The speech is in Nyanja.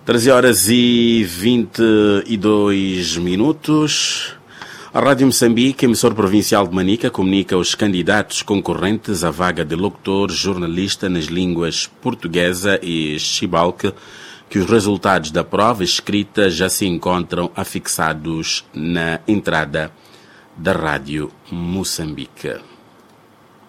13 horas e 22 minutos. A Rádio Moçambique, emissor provincial de Manica, comunica aos candidatos concorrentes à vaga de locutor jornalista nas línguas portuguesa e xibalque que os resultados da prova escrita já se encontram afixados na entrada da Rádio Moçambique.